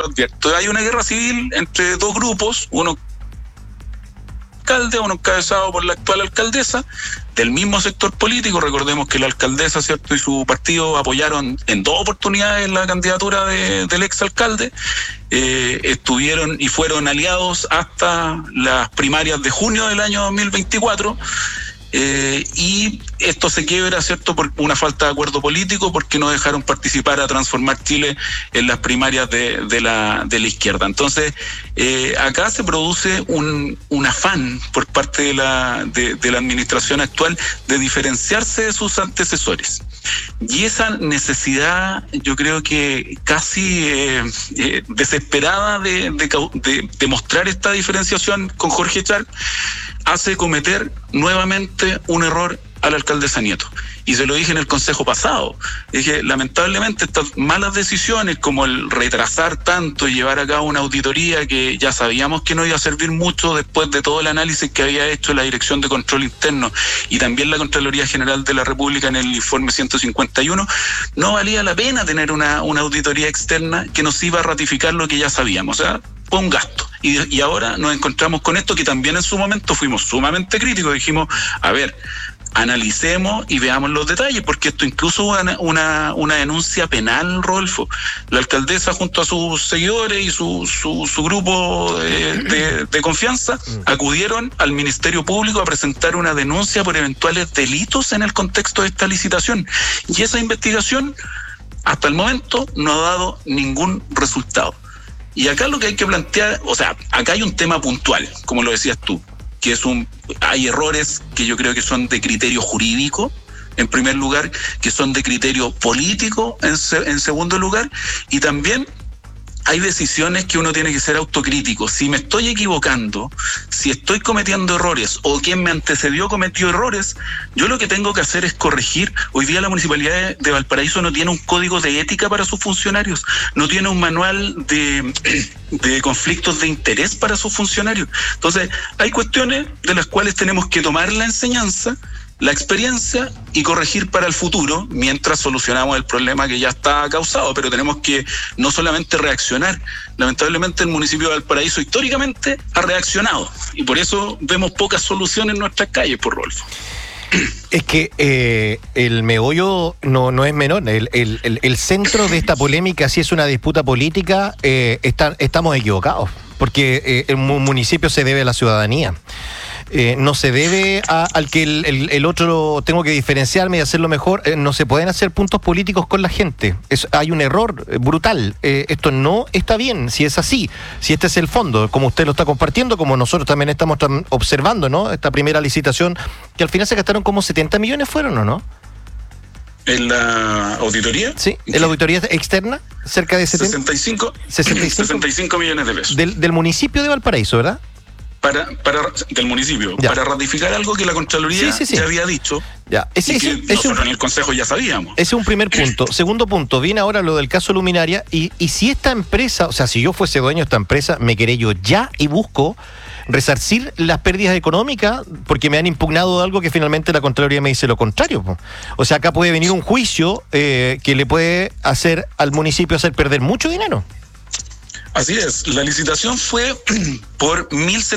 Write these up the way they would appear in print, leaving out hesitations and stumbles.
advierto, hay una guerra civil entre dos grupos, uno encabezado por la actual alcaldesa, del mismo sector político. Recordemos que la alcaldesa, ¿cierto?, y su partido apoyaron en 2 oportunidades la candidatura del exalcalde, estuvieron y fueron aliados hasta las primarias de junio del año 2024, y esto se quiebra, ¿cierto?, por una falta de acuerdo político, porque no dejaron participar a Transformar Chile en las primarias de la izquierda. Entonces, acá se produce un afán por parte de la administración actual de diferenciarse de sus antecesores. Y esa necesidad, yo creo que casi desesperada de mostrar esta diferenciación con Jorge Char, hace cometer nuevamente un error a la alcaldesa Nieto. Y se lo dije en el consejo pasado. Dije, lamentablemente estas malas decisiones, como el retrasar tanto y llevar a cabo una auditoría que ya sabíamos que no iba a servir mucho después de todo el análisis que había hecho la Dirección de Control Interno y también la Contraloría General de la República en el informe 151, no valía la pena tener una auditoría externa que nos iba a ratificar lo que ya sabíamos. O sea, fue un gasto. Y ahora nos encontramos con esto que también en su momento fuimos sumamente críticos. Dijimos, a ver, analicemos y veamos los detalles, porque esto incluso una denuncia penal, Rodolfo. La alcaldesa junto a sus seguidores y su grupo de confianza acudieron al Ministerio Público a presentar una denuncia por eventuales delitos en el contexto de esta licitación. Y esa investigación hasta el momento no ha dado ningún resultado. Y acá lo que hay que plantear, o sea, acá hay un tema puntual, como lo decías tú, que hay errores que yo creo que son de criterio jurídico, en primer lugar, que son de criterio político, en segundo lugar, y también hay decisiones que uno tiene que ser autocrítico. Si me estoy equivocando, si estoy cometiendo errores o quien me antecedió cometió errores, yo lo que tengo que hacer es corregir. Hoy día la Municipalidad de Valparaíso no tiene un código de ética para sus funcionarios, no tiene un manual de conflictos de interés para sus funcionarios. Entonces, hay cuestiones de las cuales tenemos que tomar la enseñanza, la experiencia y corregir para el futuro mientras solucionamos el problema que ya está causado, pero tenemos que no solamente reaccionar. Lamentablemente el municipio de Valparaíso históricamente ha reaccionado y por eso vemos pocas soluciones en nuestras calles, por Rolfo. Es que el meollo no es menor. El centro de esta polémica, si es una disputa política, estamos equivocados, porque el municipio se debe a la ciudadanía. No se debe al que el otro tengo que diferenciarme y hacerlo mejor. No se pueden hacer puntos políticos con la gente. Hay un error brutal. Esto no está bien, si es así, si este es el fondo, como usted lo está compartiendo, como nosotros también estamos observando, ¿no? Esta primera licitación, que al final se gastaron como 70 millones, ¿fueron o no? ¿En la auditoría? Sí, en la auditoría externa, cerca de 65 millones de pesos. Del municipio de Valparaíso, ¿verdad? Del municipio, ya, para ratificar algo que la Contraloría ya había dicho, ya. Nosotros en el Consejo ya sabíamos. Ese es un primer punto. Segundo punto, viene ahora lo del caso Luminaria, y si esta empresa, o sea, si yo fuese dueño de esta empresa, me querello ya y busco resarcir las pérdidas económicas porque me han impugnado algo que finalmente la Contraloría me dice lo contrario. O sea, acá puede venir un juicio que le puede hacer al municipio hacer perder mucho dinero. Así es, la licitación fue por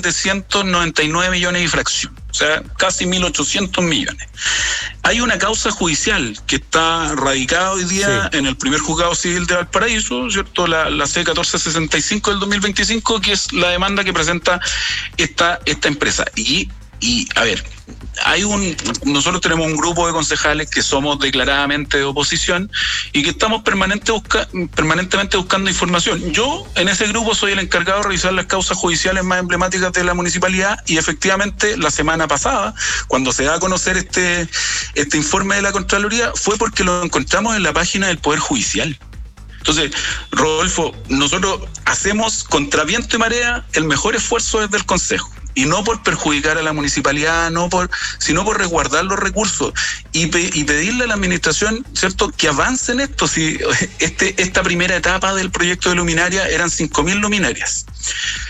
1.799 millones y fracción, o sea, casi 1.800 millones. Hay una causa judicial que está radicada hoy día en el primer juzgado civil de Valparaíso, ¿cierto? La C1465 del 2025, que es la demanda que presenta esta empresa. Y a ver, nosotros tenemos un grupo de concejales que somos declaradamente de oposición y que estamos permanentemente buscando información. Yo en ese grupo soy el encargado de revisar las causas judiciales más emblemáticas de la municipalidad y efectivamente la semana pasada, cuando se da a conocer este informe de la Contraloría, fue porque lo encontramos en la página del Poder Judicial. Entonces, Rodolfo, nosotros hacemos contra viento y marea el mejor esfuerzo desde el Consejo. Y no por perjudicar a la municipalidad, sino por resguardar los recursos y pedirle a la administración, ¿cierto?, que avance en esto. Si esta primera etapa del proyecto de luminaria eran 5.000 luminarias.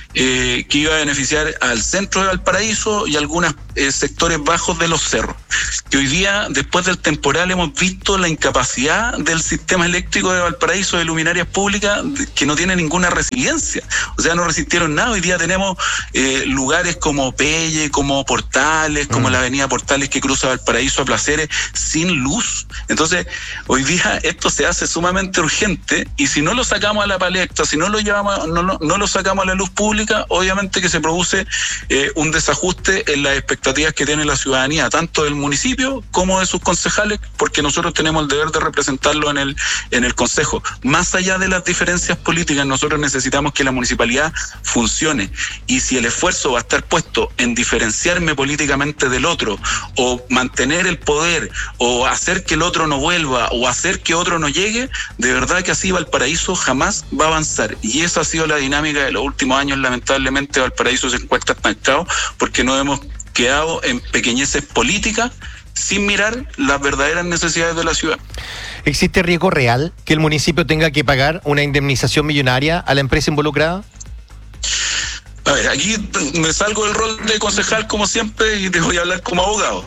que iba a beneficiar al centro de Valparaíso y algunos sectores bajos de los cerros. Que hoy día, después del temporal, hemos visto la incapacidad del sistema eléctrico de Valparaíso, de luminarias públicas, que no tiene ninguna resiliencia. O sea, no resistieron nada. Hoy día tenemos lugares como Pelle, como Portales, como la avenida Portales que cruza Valparaíso a Placeres, sin luz. Entonces, hoy día esto se hace sumamente urgente, y si no lo sacamos a la palestra, si no lo llevamos, no lo sacamos a la luz pública, obviamente que se produce un desajuste en las expectativas que tiene la ciudadanía, tanto del municipio como de sus concejales, porque nosotros tenemos el deber de representarlo en el Consejo. Más allá de las diferencias políticas, nosotros necesitamos que la municipalidad funcione, y si el esfuerzo va a estar puesto en diferenciarme políticamente del otro, o mantener el poder, o hacer que el otro no vuelva, o hacer que otro no llegue, de verdad que así Valparaíso jamás va a avanzar. Y esa ha sido la dinámica de los últimos años. Lamentablemente Valparaíso se encuentra estancado porque nos hemos quedado en pequeñeces políticas sin mirar las verdaderas necesidades de la ciudad. ¿Existe riesgo real que el municipio tenga que pagar una indemnización millonaria a la empresa involucrada? A ver, aquí me salgo del rol de concejal como siempre y te voy a hablar como abogado.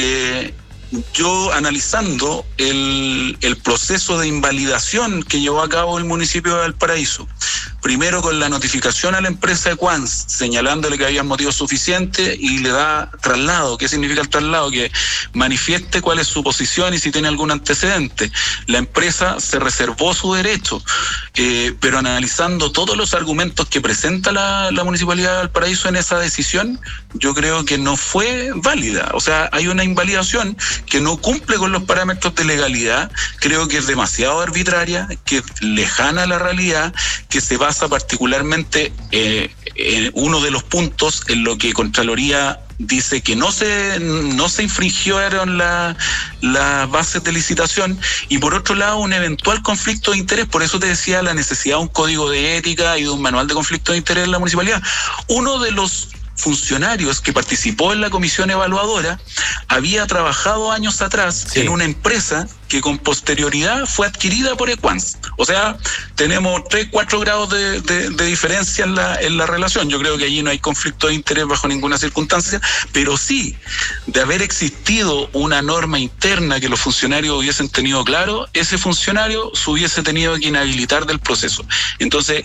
Yo, analizando el proceso de invalidación que llevó a cabo el municipio de Valparaíso, primero con la notificación a la empresa Equans, señalándole que había motivos suficientes, y le da traslado. ¿Qué significa el traslado? Que manifieste cuál es su posición y si tiene algún antecedente. La empresa se reservó su derecho, pero analizando todos los argumentos que presenta la Municipalidad de Valparaíso en esa decisión, yo creo que no fue válida. O sea, hay una invalidación que no cumple con los parámetros de legalidad. Creo que es demasiado arbitraria, que es lejana a la realidad, que se basa particularmente en uno de los puntos en lo que Contraloría dice que no se infringieron las bases de licitación, y por otro lado un eventual conflicto de interés. Por eso te decía la necesidad de un código de ética y de un manual de conflicto de interés en la municipalidad. Uno de los funcionarios que participó en la comisión evaluadora había trabajado años atrás en una empresa que con posterioridad fue adquirida por Equans. O sea, tenemos 3-4 grados de diferencia en la relación. Yo creo que allí no hay conflicto de interés bajo ninguna circunstancia, pero sí, de haber existido una norma interna que los funcionarios hubiesen tenido claro, ese funcionario se hubiese tenido que inhabilitar del proceso. Entonces,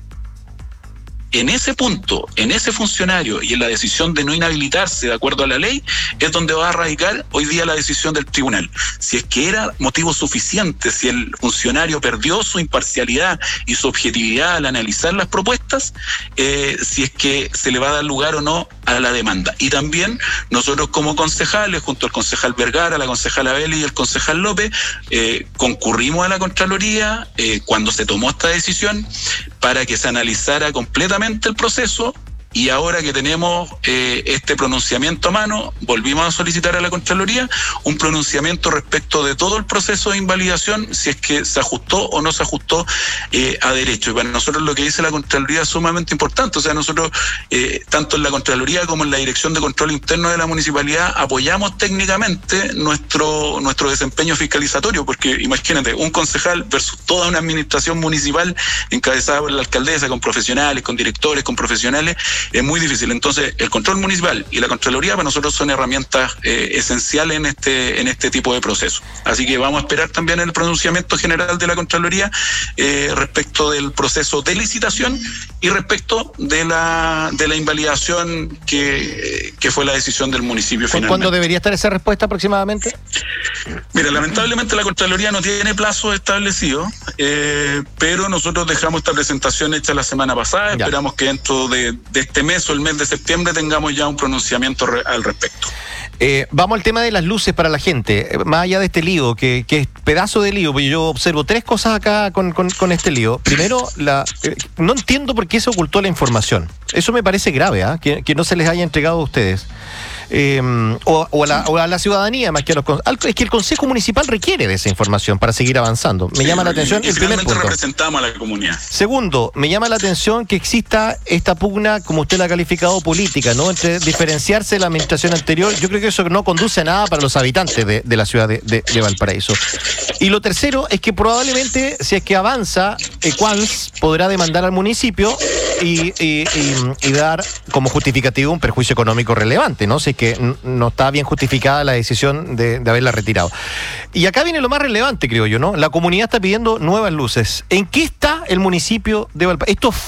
en ese punto, en ese funcionario y en la decisión de no inhabilitarse de acuerdo a la ley, es donde va a radicar hoy día la decisión del tribunal. Si es que era motivo suficiente, si el funcionario perdió su imparcialidad y su objetividad al analizar las propuestas, si es que se le va a dar lugar o no a la demanda. Y también nosotros como concejales, junto al concejal Vergara, la concejala Vélez y el concejal López, concurrimos a la Contraloría cuando se tomó esta decisión para que se analizara completamente el proceso, y ahora que tenemos este pronunciamiento a mano, volvimos a solicitar a la Contraloría un pronunciamiento respecto de todo el proceso de invalidación, si es que se ajustó o no se ajustó a derecho. Y para nosotros lo que dice la Contraloría es sumamente importante. O sea, nosotros, tanto en la Contraloría como en la Dirección de Control Interno de la Municipalidad, apoyamos técnicamente nuestro desempeño fiscalizatorio, porque imagínate, un concejal versus toda una administración municipal encabezada por la alcaldesa, con profesionales, con directores, con profesionales, es muy difícil. Entonces, el control municipal y la Contraloría para nosotros son herramientas esenciales en este tipo de procesos. Así que vamos a esperar también el pronunciamiento general de la Contraloría respecto del proceso de licitación y respecto de la invalidación que fue la decisión del municipio finalmente. ¿Cuándo debería estar esa respuesta aproximadamente? Mira, lamentablemente la Contraloría no tiene plazo establecido, pero nosotros dejamos esta presentación hecha la semana pasada. Ya. Esperamos que dentro de este mes o el mes de septiembre tengamos ya un pronunciamiento al respecto. Vamos al tema de las luces para la gente. Más allá de este lío, que es pedazo de lío, porque yo observo 3 cosas acá con este lío. Primero, no entiendo por qué se ocultó la información. Eso me parece grave, que no se les haya entregado a ustedes. O a la ciudadanía, más que a los... Es que el Consejo Municipal requiere de esa información para seguir avanzando. Me llama la atención el primer punto. Representamos a la comunidad. Segundo, me llama la atención que exista esta pugna, como usted la ha calificado, política, ¿no? Entre diferenciarse de la administración anterior. Yo creo que eso no conduce a nada para los habitantes de la ciudad de Valparaíso. Y lo tercero es que probablemente, si es que avanza, Equans podrá demandar al municipio y dar como justificativo un perjuicio económico relevante, ¿no? Si es que no está bien justificada la decisión de haberla retirado. Y acá viene lo más relevante, creo yo, ¿no? La comunidad está pidiendo nuevas luces. ¿En qué está el municipio de Valparaíso? Esto